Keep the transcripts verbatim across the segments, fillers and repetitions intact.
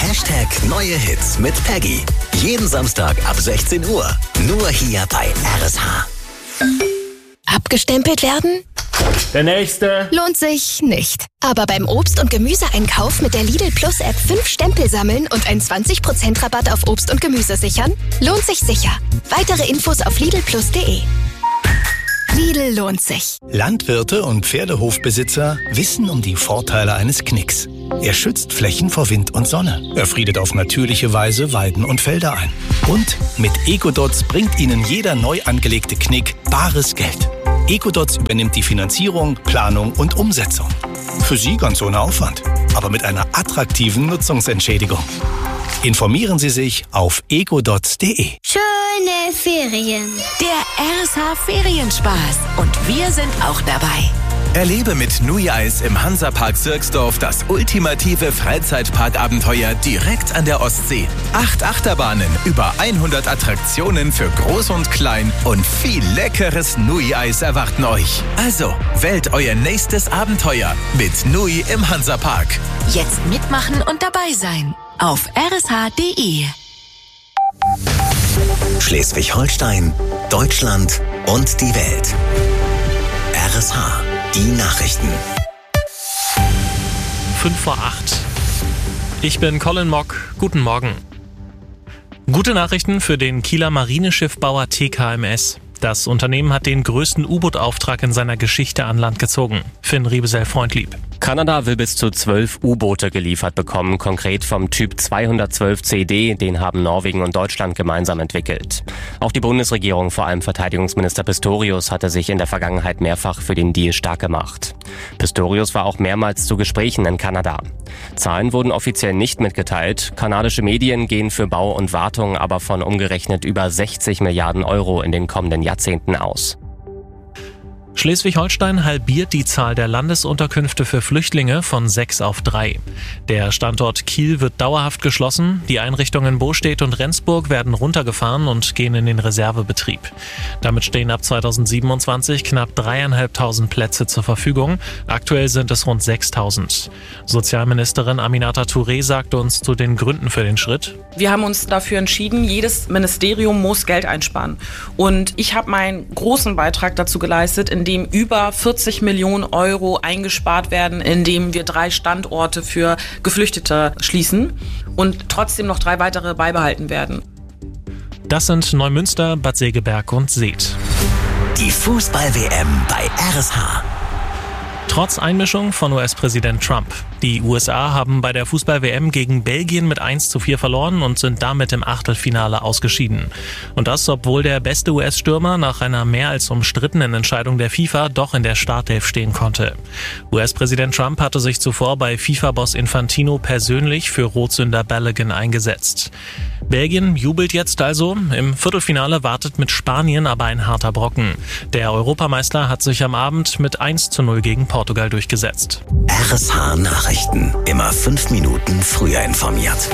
Hashtag Neue Hits mit Peggy. Jeden Samstag ab sechzehn Uhr. Nur hier bei R S H. Abgestempelt werden? Der nächste. Lohnt sich nicht. Aber beim Obst- und Gemüseeinkauf mit der Lidl Plus App fünf Stempel sammeln und einen zwanzig Prozent Rabatt auf Obst und Gemüse sichern? Lohnt sich sicher. Weitere Infos auf lidl plus punkt de. Lidl lohnt sich. Landwirte und Pferdehofbesitzer wissen um die Vorteile eines Knicks. Er schützt Flächen vor Wind und Sonne. Er friedet auf natürliche Weise Weiden und Felder ein. Und mit Ecodots bringt Ihnen jeder neu angelegte Knick bares Geld. Ecodots übernimmt die Finanzierung, Planung und Umsetzung. Für Sie ganz ohne Aufwand, aber mit einer attraktiven Nutzungsentschädigung. Informieren Sie sich auf ecodots punkt de. Schöne Ferien. Der R S H Ferienspaß. Und wir sind auch dabei. Erlebe mit NUI-Eis im Hansapark Sirksdorf das ultimative Freizeitparkabenteuer direkt an der Ostsee. Acht Achterbahnen, über hundert Attraktionen für Groß und Klein und viel leckeres NUI-Eis erwarten euch. Also, wählt euer nächstes Abenteuer mit NUI im Hansapark. Jetzt mitmachen und dabei sein. Auf r s h punkt de. Schleswig-Holstein, Deutschland und die Welt. R S H. Die Nachrichten. fünf vor acht. Ich bin Colin Mock. Guten Morgen. Gute Nachrichten für den Kieler Marineschiffbauer T K M S. Das Unternehmen hat den größten U-Boot-Auftrag in seiner Geschichte an Land gezogen. Finn Riebesell-Freundlieb. Kanada will bis zu zwölf U-Boote geliefert bekommen, konkret vom Typ zweihundertzwölf C D, den haben Norwegen und Deutschland gemeinsam entwickelt. Auch die Bundesregierung, vor allem Verteidigungsminister Pistorius, hatte sich in der Vergangenheit mehrfach für den Deal stark gemacht. Pistorius war auch mehrmals zu Gesprächen in Kanada. Zahlen wurden offiziell nicht mitgeteilt. Kanadische Medien gehen für Bau und Wartung aber von umgerechnet über sechzig Milliarden Euro in den kommenden Jahrzehnten aus. Schleswig-Holstein halbiert die Zahl der Landesunterkünfte für Flüchtlinge von sechs auf drei. Der Standort Kiel wird dauerhaft geschlossen. Die Einrichtungen Bostedt und Rendsburg werden runtergefahren und gehen in den Reservebetrieb. Damit stehen ab zweitausendsiebenundzwanzig knapp dreieinhalbtausend Plätze zur Verfügung. Aktuell sind es rund sechstausend. Sozialministerin Aminata Touré sagt uns zu den Gründen für den Schritt. Wir haben uns dafür entschieden, jedes Ministerium muss Geld einsparen. Und ich habe meinen großen Beitrag dazu geleistet, indem über vierzig Millionen Euro eingespart werden, indem wir drei Standorte für Geflüchtete schließen und trotzdem noch drei weitere beibehalten werden. Das sind Neumünster, Bad Segeberg und Seth. Die Fußball-W M bei R S H. Trotz Einmischung von U S-Präsident Trump. Die U S A haben bei der Fußball-W M gegen Belgien mit eins zu vier verloren und sind damit im Achtelfinale ausgeschieden. Und das, obwohl der beste U S-Stürmer nach einer mehr als umstrittenen Entscheidung der FIFA doch in der Startelf stehen konnte. U S-Präsident Trump hatte sich zuvor bei FIFA-Boss Infantino persönlich für Rotsünder Balogun eingesetzt. Belgien jubelt jetzt also. Im Viertelfinale wartet mit Spanien aber ein harter Brocken. Der Europameister hat sich am Abend mit eins zu null gegen Portugal durchgesetzt. R S H Nachrichten. Immer fünf Minuten früher informiert.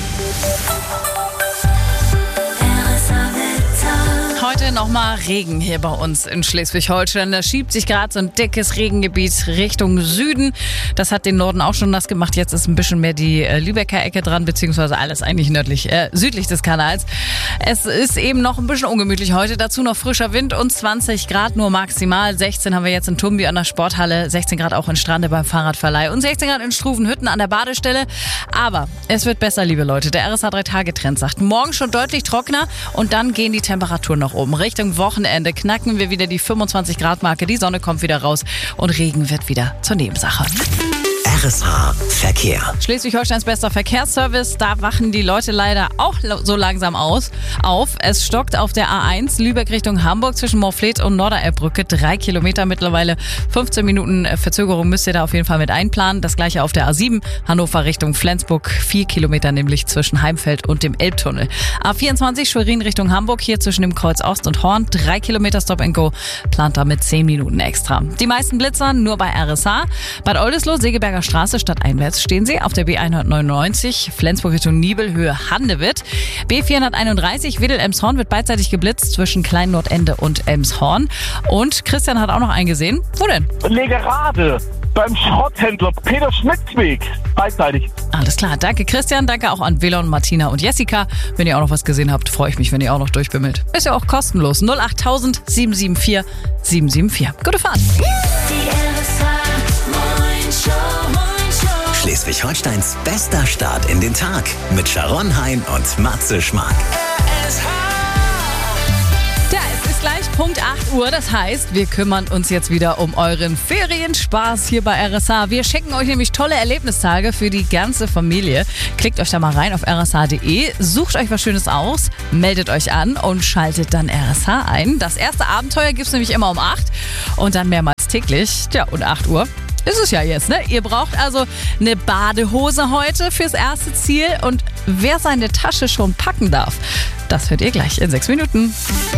Heute nochmal Regen hier bei uns in Schleswig-Holstein. Da schiebt sich gerade so ein dickes Regengebiet Richtung Süden. Das hat den Norden auch schon nass gemacht. Jetzt ist ein bisschen mehr die äh, Lübecker Ecke dran, beziehungsweise alles eigentlich nördlich, äh, südlich des Kanals. Es ist eben noch ein bisschen ungemütlich heute. Dazu noch frischer Wind und zwanzig Grad nur maximal. sechzehn haben wir jetzt in Tumbi an der Sporthalle, sechzehn Grad auch in Strande beim Fahrradverleih und sechzehn Grad in Struvenhütten an der Badestelle. Aber es wird besser, liebe Leute. Der R S H-drei-Tage-Trend sagt, morgen schon deutlich trockener und dann gehen die Temperaturen noch oben. Richtung Wochenende knacken wir wieder die fünfundzwanzig Grad Marke, die Sonne kommt wieder raus und Regen wird wieder zur Nebensache. R S H Verkehr. Schleswig-Holsteins bester Verkehrsservice, da wachen die Leute leider auch so langsam aus, auf. Es stockt auf der A eins Lübeck Richtung Hamburg zwischen Morfleet und Norderelbbrücke. Drei Kilometer mittlerweile, fünfzehn Minuten Verzögerung müsst ihr da auf jeden Fall mit einplanen. Das gleiche auf der A sieben Hannover Richtung Flensburg. Vier Kilometer nämlich zwischen Heimfeld und dem Elbtunnel. A vierundzwanzig Schwerin Richtung Hamburg, hier zwischen dem Kreuz Ost und Horn. Drei Kilometer Stop and Go, plant damit zehn Minuten extra. Die meisten Blitzer nur bei R S H. Bad Oldesloe, Segeberger Straße stadteinwärts stehen sie. Auf der B hundertneunundneunzig Flensburg Richtung Nibelhöhe Handewitt. B vierhunderteinunddreißig Wedel-Elmshorn wird beidseitig geblitzt zwischen Klein-Nordende und Elmshorn. Und Christian hat auch noch einen gesehen. Wo denn? Legerade. beim Schrotthändler Peter Schnitzweg. Beidseitig. Alles klar, danke Christian, danke auch an Velon, Martina und Jessica. Wenn ihr auch noch was gesehen habt, freue ich mich, wenn ihr auch noch durchbimmelt. Ist ja auch kostenlos. null acht null null null sieben sieben vier sieben sieben vier. Gute Fahrt. Schleswig-Holsteins bester Start in den Tag mit Sharon Hein und Matze Schmark. Ja, es ist gleich Punkt acht Uhr. Das heißt, wir kümmern uns jetzt wieder um euren Ferienspaß hier bei R S H. Wir schenken euch nämlich tolle Erlebnistage für die ganze Familie. Klickt euch da mal rein auf r s h punkt d e, sucht euch was Schönes aus, meldet euch an und schaltet dann R S H ein. Das erste Abenteuer gibt es nämlich immer um acht und dann mehrmals täglich. Ja, und acht Uhr ist es ja jetzt, ne? Ihr braucht also eine Badehose heute fürs erste Ziel und wer seine Tasche schon packen darf, das hört ihr gleich in sechs Minuten.